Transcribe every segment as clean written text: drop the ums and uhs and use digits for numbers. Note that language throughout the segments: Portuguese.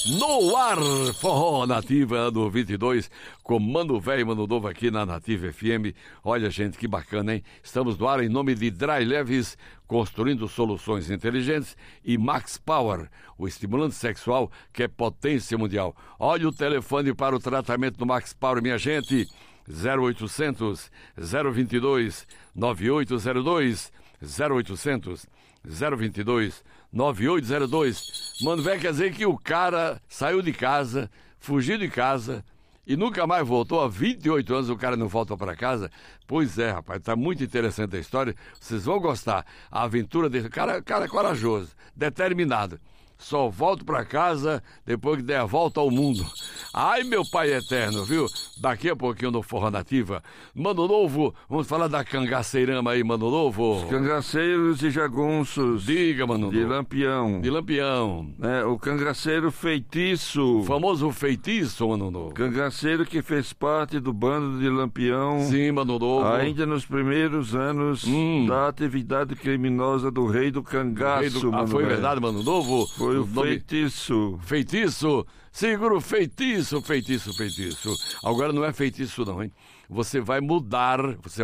No ar, Forró Nativa, ano 22, com Mano Velho e Mano Novo aqui na Nativa FM. Olha, gente, que bacana, hein? Estamos no ar em nome de Dry Leves, construindo soluções inteligentes, e Max Power, o estimulante sexual que é potência mundial. Olha o telefone para o tratamento do Max Power, minha gente. 0800 022 9802 0800 022 9802. Mano, velho, quer dizer que o cara saiu de casa, fugiu de casa e nunca mais voltou. Há 28 anos o cara não volta para casa. Pois é, rapaz, tá muito interessante a história. Vocês vão gostar. A aventura desse cara é corajoso, determinado. Só volto para casa depois que der a volta ao mundo. Ai, meu pai eterno, viu? Daqui a pouquinho no Forró Nativa. Mano Novo, vamos falar da cangaceirama aí, Mano Novo. Os cangaceiros e jagunços. Diga, Mano Novo. De Lampião. De Lampião. É, o cangaceiro feitiço. O famoso feitiço, Mano Novo. Cangaceiro que fez parte do bando de Lampião. Sim, Mano Novo. Ainda nos primeiros anos da atividade criminosa do rei do cangaço, Mano. Foi verdade, Mano Novo? Foi o feitiço. Feitiço? Segura o feitiço, feitiço, feitiço. Agora não é feitiço não, hein? Você vai mudar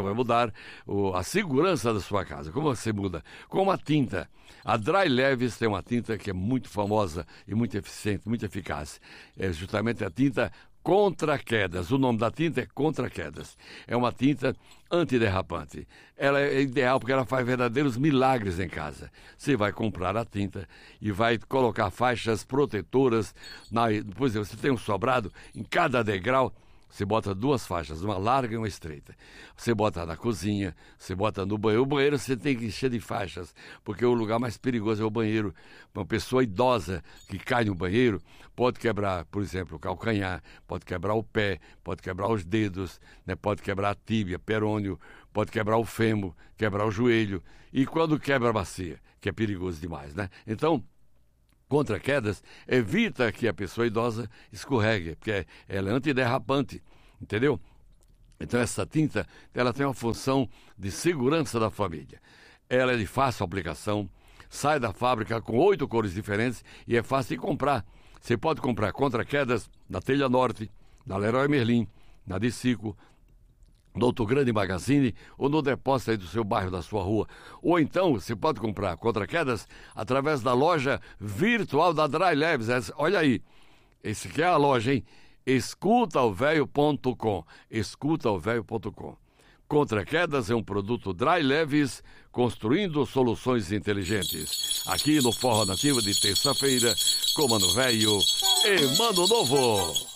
a segurança da sua casa. Como você muda? Com uma tinta. A Dry Leves tem uma tinta que é muito famosa e muito eficiente, muito eficaz. É justamente a tinta contra quedas. O nome da tinta é contra quedas. É uma tinta antiderrapante. Ela é ideal porque ela faz verdadeiros milagres em casa. Você vai comprar a tinta e vai colocar faixas protetoras. Por exemplo, você tem um sobrado, em cada degrau você bota duas faixas, uma larga e uma estreita. Você bota na cozinha, você bota no banheiro. O banheiro você tem que encher de faixas, porque o lugar mais perigoso é o banheiro. Uma pessoa idosa que cai no banheiro pode quebrar, por exemplo, o calcanhar, pode quebrar o pé, pode quebrar os dedos, né? Pode quebrar a tíbia, perônio, pode quebrar o fêmur, quebrar o joelho. E quando quebra a bacia, que é perigoso demais, né? Então, contra quedas, evita que a pessoa idosa escorregue, porque ela é antiderrapante, entendeu? Então essa tinta, ela tem uma função de segurança da família. Ela é de fácil aplicação, sai da fábrica com 8 cores diferentes e é fácil de comprar. Você pode comprar contra quedas na Telha Norte, na Leroy Merlin, na Dicico, no Outro Grande Magazine ou no depósito aí do seu bairro, da sua rua. Ou então você pode comprar contra quedas através da loja virtual da Dry Leves. Olha aí, esse aqui é a loja, hein? Escutaovelho.com. Escutaovelho.com. Contra quedas é um produto Dry Leves, construindo soluções inteligentes. Aqui no Forró Nativa de terça-feira, com Mano Velho e Mano Novo.